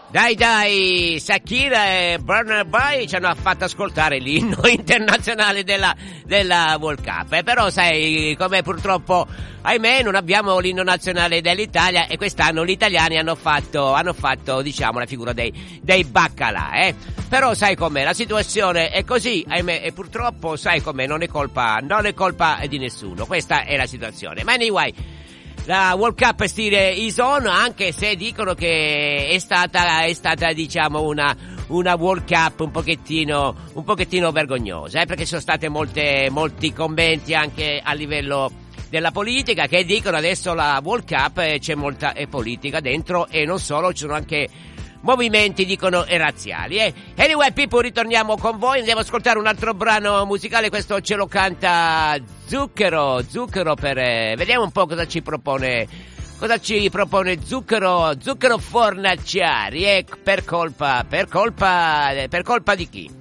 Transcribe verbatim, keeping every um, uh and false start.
Dai dai, Shakira e Burna Boy ci hanno fatto ascoltare l'inno internazionale della, della World Cup, eh, però sai come purtroppo, ahimè, non abbiamo l'inno nazionale dell'Italia e quest'anno gli italiani hanno fatto, hanno fatto diciamo la figura dei, dei baccalà, eh. Però sai com'è, la situazione è così, ahimè, e purtroppo sai com'è, non è colpa, non è colpa di nessuno, questa è la situazione. Ma anyway, la World Cup stile is on, anche se dicono che è stata, è stata diciamo una, una World Cup un pochettino, un pochettino vergognosa, eh, perché ci sono state molte, molti commenti anche a livello della politica che dicono adesso la World Cup eh, c'è molta eh, politica dentro e non solo, ci sono anche movimenti, dicono, e razziali, eh. Anyway, Pippo, ritorniamo con voi, andiamo ad ascoltare un altro brano musicale, questo ce lo canta Zucchero, Zucchero per... Eh, vediamo un po' cosa ci propone, cosa ci propone Zucchero, Zucchero Fornaciari, eh, per colpa, per colpa, per colpa di chi?